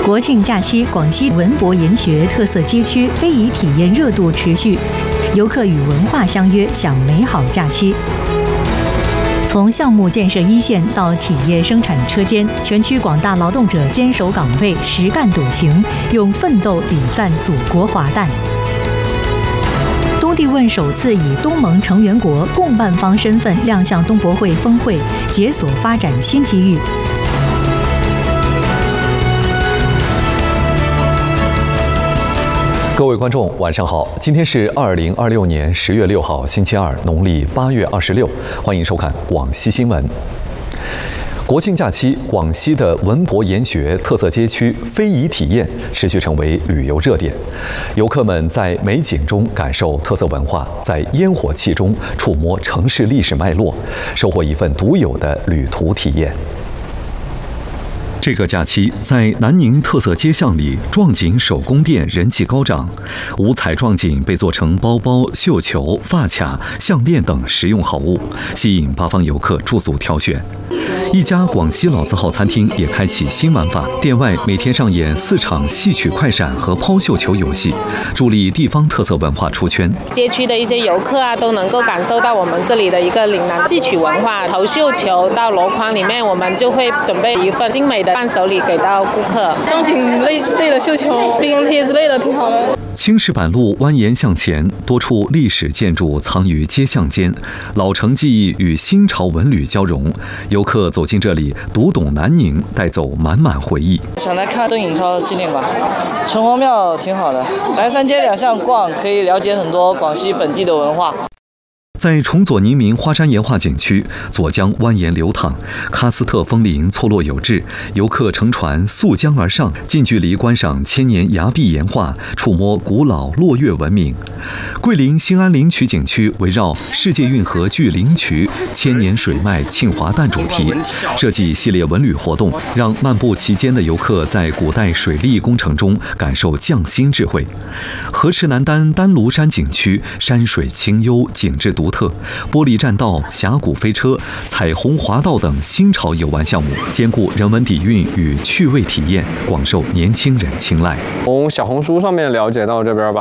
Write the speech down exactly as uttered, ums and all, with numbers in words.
国庆假期，广西文博研学特色街区非遗体验热度持续，游客与文化相约，享美好假期。从项目建设一线到企业生产车间，全区广大劳动者坚守岗位，实干笃行，用奋斗礼赞祖国华诞。东帝汶首次以东盟成员国共办方身份亮相东博会峰会，解锁发展新机遇。 各位观众，晚上好！今天是二零二六年十月六号，星期二，农历八月二十六。欢迎收看广西新闻。国庆假期，广西的文博研学特色街区非遗体验持续成为旅游热点，游客们在美景中感受特色文化，在烟火气中触摸城市历史脉络，收获一份独有的旅途体验。这个假期，在南宁特色街巷里，壮锦手工店人气高涨，五彩壮锦被做成包包、绣球、发卡、项链等实用好物，吸引八方游客驻足挑选。一家广西老字号餐厅也开启新玩法，店外每天上演四场戏曲快闪和抛绣球游戏，助力地方特色文化出圈。 街区的一些游客啊，都能够感受到我们这里的一个岭南戏曲文化。投绣球到箩筐里面，我们就会准备一份精美的伴手礼给到顾客。 壮锦类类的绣球、冰贴之类的，挺好的。 青石板路蜿蜒向前，多处历史建筑藏于街巷间，老城记忆与新潮文旅交融。游客走进这里，读懂南宁，带走满满回忆。 想来看邓颖超纪念馆，城隍庙挺好的，来三街两巷逛，可以了解很多广西本地的文化。 在崇左宁明花山岩画景区，左江蜿蜒流淌，喀斯特枫林错落有致，游客乘船溯江而上，近距离观赏千年崖壁岩画，触摸古老落月文明。桂林兴安灵渠景区围绕世界运河聚灵渠、千年水脉庆华诞主题，设计系列文旅活动，让漫步其间的游客在古代水利工程中感受匠心智慧。河池南丹丹庐山景区山水清幽，景致独特，玻璃栈道、峡谷飞车、彩虹滑道等新潮游玩项目，兼顾人文底蕴与趣味体验，广受年轻人青睐。 从小红书上面了解到这边吧，